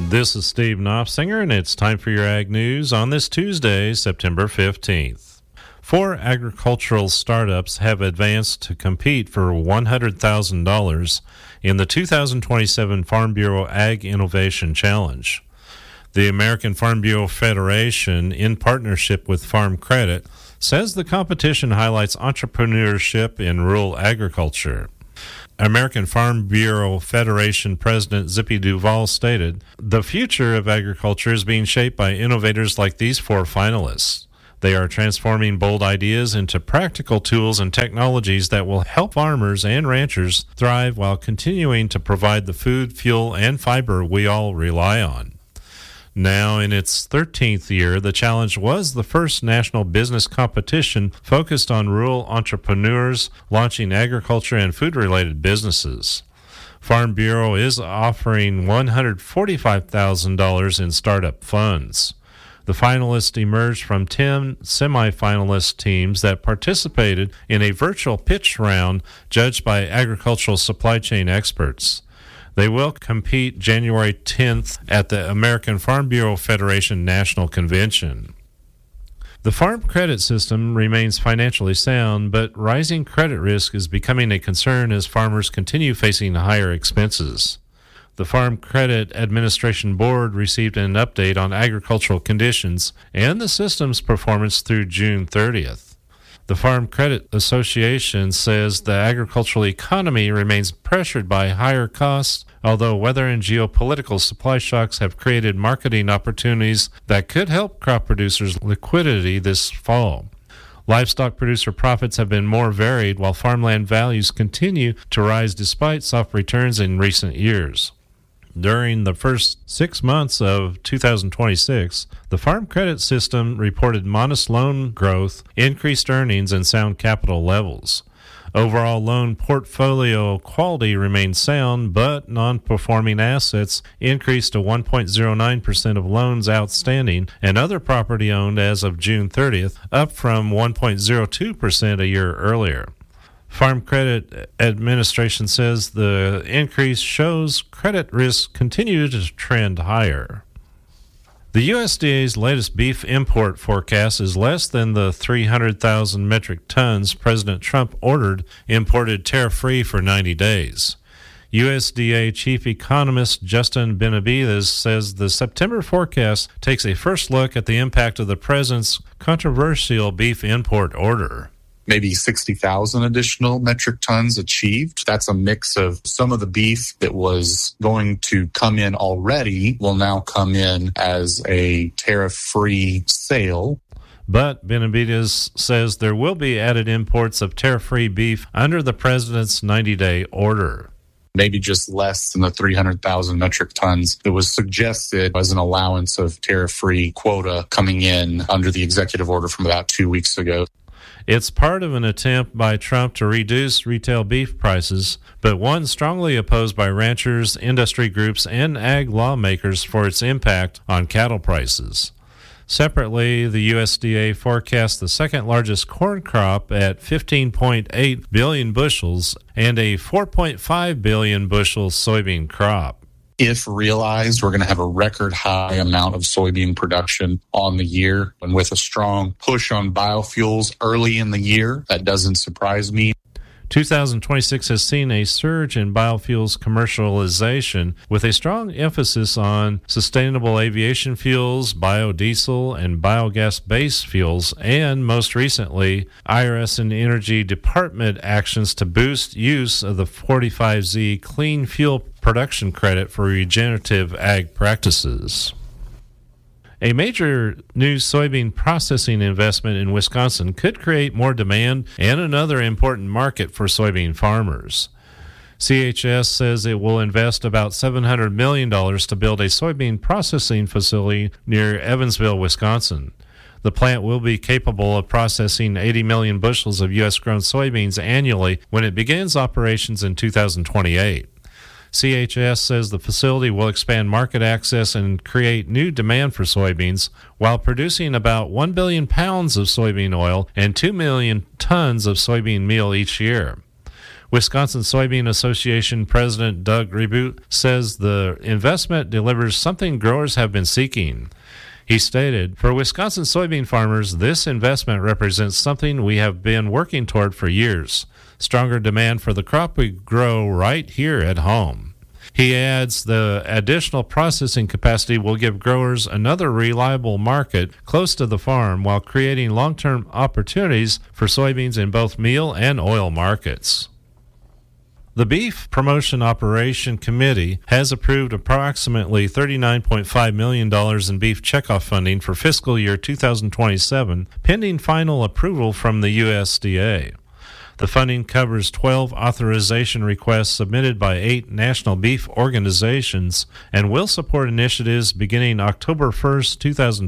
This is Steve Knopfsinger, and it's time for your Ag News on this Tuesday, September 15th. 4 agricultural startups have advanced to compete for $100,000 in the 2027 Farm Bureau Ag Innovation Challenge. The American Farm Bureau Federation, in partnership with Farm Credit, says the competition highlights entrepreneurship in rural agriculture. American Farm Bureau Federation President Zippy Duvall stated, "The future of agriculture is being shaped by innovators like these 4 finalists. They are transforming bold ideas into practical tools and technologies that will help farmers and ranchers thrive while continuing to provide the food, fuel, and fiber we all rely on." Now in its 13th year, the challenge was the first national business competition focused on rural entrepreneurs launching agriculture and food-related businesses. Farm Bureau is offering $145,000 in startup funds. The finalists emerged from 10 semifinalist teams that participated in a virtual pitch round judged by agricultural supply chain experts. They will compete January 10th at the American Farm Bureau Federation National Convention. The farm credit system remains financially sound, but rising credit risk is becoming a concern as farmers continue facing higher expenses. The Farm Credit Administration Board received an update on agricultural conditions and the system's performance through June 30th. The Farm Credit Association says the agricultural economy remains pressured by higher costs, although weather and geopolitical supply shocks have created marketing opportunities that could help crop producers' liquidity this fall. Livestock producer profits have been more varied, while farmland values continue to rise despite soft returns in recent years. During the first 6 months of 2026, the Farm Credit System reported modest loan growth, increased earnings, and sound capital levels. Overall loan portfolio quality remained sound, but non-performing assets increased to 1.09% of loans outstanding and other property owned as of June 30th, up from 1.02% a year earlier. Farm Credit Administration says the increase shows credit risks continue to trend higher. The USDA's latest beef import forecast is less than the 300,000 metric tons President Trump ordered imported tariff-free for 90 days. USDA Chief Economist Justin Benavides says the September forecast takes a first look at the impact of the president's controversial beef import order. Maybe 60,000 additional metric tons achieved. That's a mix of some of the beef that was going to come in already will now come in as a tariff-free sale. But Benavides says there will be added imports of tariff-free beef under the president's 90-day order. Maybe just less than the 300,000 metric tons that was suggested as an allowance of tariff-free quota coming in under the executive order from about 2 weeks ago. It's part of an attempt by Trump to reduce retail beef prices, but one strongly opposed by ranchers, industry groups, and ag lawmakers for its impact on cattle prices. Separately, the USDA forecasts the second largest corn crop at 15.8 billion bushels and a 4.5 billion bushel soybean crop. If realized, we're going to have a record high amount of soybean production on the year. And with a strong push on biofuels early in the year, that doesn't surprise me. 2026 has seen a surge in biofuels commercialization with a strong emphasis on sustainable aviation fuels, biodiesel, and biogas-based fuels, and most recently, IRS and Energy Department actions to boost use of the 45Z Clean Fuel Production Credit for regenerative ag practices. A major new soybean processing investment in Wisconsin could create more demand and another important market for soybean farmers. CHS says it will invest about $700 million to build a soybean processing facility near Evansville, Wisconsin. The plant will be capable of processing 80 million bushels of U.S.-grown soybeans annually when it begins operations in 2028. CHS says the facility will expand market access and create new demand for soybeans while producing about 1 billion pounds of soybean oil and 2 million tons of soybean meal each year. Wisconsin Soybean Association President Doug Reboot says the investment delivers something growers have been seeking. He stated, "For Wisconsin soybean farmers, this investment represents something we have been working toward for years, stronger demand for the crop we grow right here at home." He adds the additional processing capacity will give growers another reliable market close to the farm while creating long-term opportunities for soybeans in both meal and oil markets. The Beef Promotion Operation Committee has approved approximately $39.5 million in beef checkoff funding for fiscal year 2027, pending final approval from the USDA. The funding covers 12 authorization requests submitted by 8 national beef organizations and will support initiatives beginning October 1st,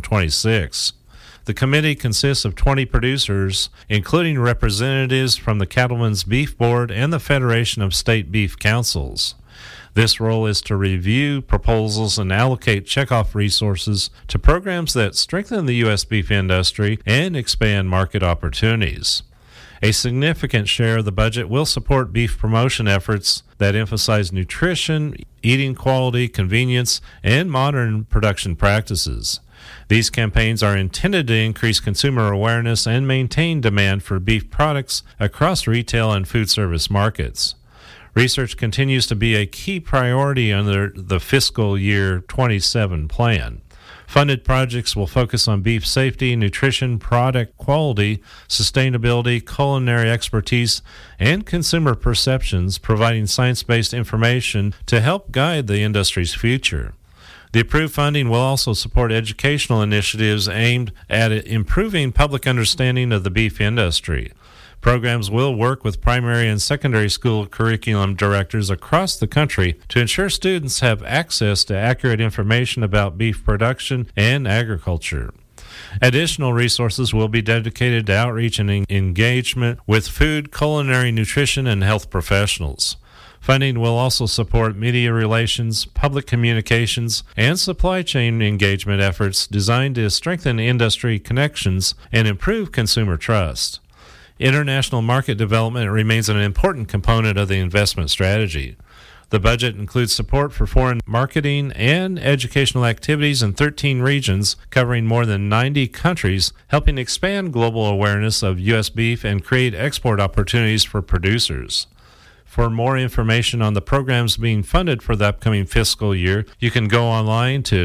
2026. The committee consists of 20 producers, including representatives from the Cattlemen's Beef Board and the Federation of State Beef Councils. This role is to review proposals and allocate checkoff resources to programs that strengthen the U.S. beef industry and expand market opportunities. A significant share of the budget will support beef promotion efforts that emphasize nutrition, eating quality, convenience, and modern production practices. These campaigns are intended to increase consumer awareness and maintain demand for beef products across retail and food service markets. Research continues to be a key priority under the fiscal year 27 plan. Funded projects will focus on beef safety, nutrition, product quality, sustainability, culinary expertise, and consumer perceptions, providing science-based information to help guide the industry's future. The approved funding will also support educational initiatives aimed at improving public understanding of the beef industry. Programs will work with primary and secondary school curriculum directors across the country to ensure students have access to accurate information about beef production and agriculture. Additional resources will be dedicated to outreach and engagement with food, culinary, nutrition, and health professionals. Funding will also support media relations, public communications, and supply chain engagement efforts designed to strengthen industry connections and improve consumer trust. International market development remains an important component of the investment strategy. The budget includes support for foreign marketing and educational activities in 13 regions covering more than 90 countries, helping expand global awareness of U.S. beef and create export opportunities for producers. For more information on the programs being funded for the upcoming fiscal year, you can go online to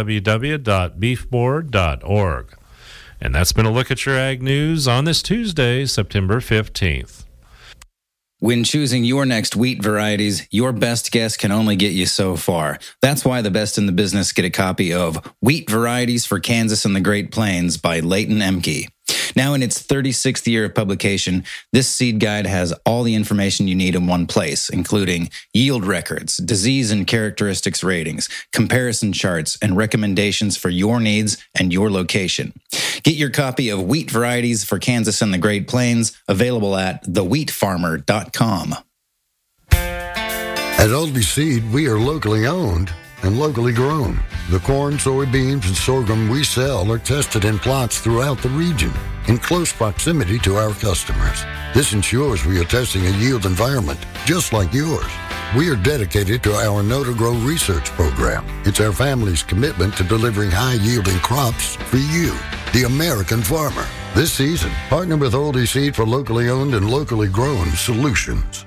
www.beefboard.org. And that's been a look at your ag news on this Tuesday, September 15th. When choosing your next wheat varieties, your best guess can only get you so far. That's why the best in the business get a copy of Wheat Varieties for Kansas and the Great Plains by Leighton Emke. Now in its 36th year of publication, this seed guide has all the information you need in one place, including yield records, disease and characteristics ratings, comparison charts, and recommendations for your needs and your location. Get your copy of Wheat Varieties for Kansas and the Great Plains, available at thewheatfarmer.com. At Aldi Seed, we are locally owned and locally grown. The corn, soybeans, and sorghum we sell are tested in plots throughout the region in close proximity to our customers. This ensures we are testing a yield environment just like yours. We are dedicated to our Know to Grow research program. It's our family's commitment to delivering high-yielding crops for you, the American farmer. This season, partner with Aldi Seed for locally owned and locally grown solutions.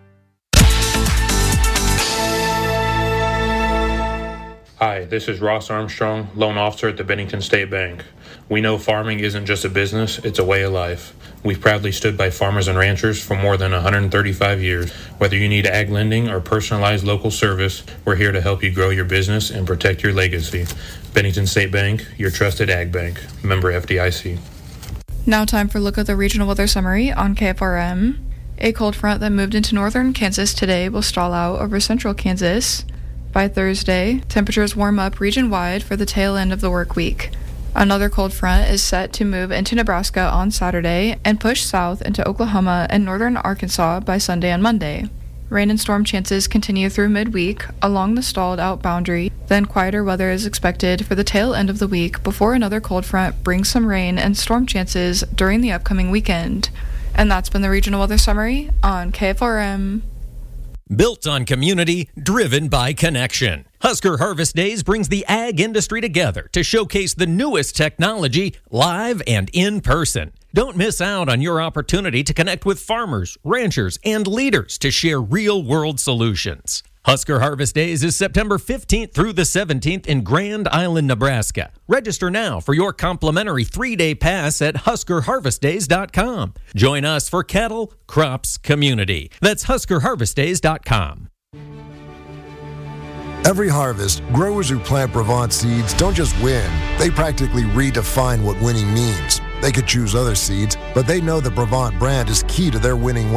Hi, this is Ross Armstrong, loan officer at the Bennington State Bank. We know farming isn't just a business, it's a way of life. We've proudly stood by farmers and ranchers for more than 135 years. Whether you need ag lending or personalized local service, we're here to help you grow your business and protect your legacy. Bennington State Bank, your trusted ag bank. Member FDIC. Now time for a look at the regional weather summary on KFRM. A cold front that moved into northern Kansas today will stall out over central Kansas. By Thursday, temperatures warm up region-wide for the tail end of the work week. Another cold front is set to move into Nebraska on Saturday and push south into Oklahoma and northern Arkansas by Sunday and Monday. Rain and storm chances continue through midweek along the stalled-out boundary. Then quieter weather is expected for the tail end of the week before another cold front brings some rain and storm chances during the upcoming weekend. And that's been the Regional Weather Summary on KFRM. Built on community, driven by connection. Husker Harvest Days brings the ag industry together to showcase the newest technology live and in person. Don't miss out on your opportunity to connect with farmers, ranchers, and leaders to share real-world solutions. Husker Harvest Days is September 15th through the 17th in Grand Island, Nebraska. Register now for your complimentary 3-day pass at HuskerHarvestDays.com. Join us for cattle, crops, community. That's HuskerHarvestDays.com. Every harvest, growers who plant Brevant seeds don't just win, they practically redefine what winning means. They could choose other seeds, but they know the Brevant brand is key to their winning